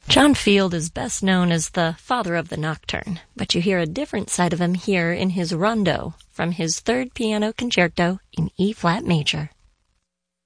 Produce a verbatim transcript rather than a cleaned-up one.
John Field is best known as the father of the nocturne, but you hear a different side of him here in his rondo from his third piano concerto in E-flat major.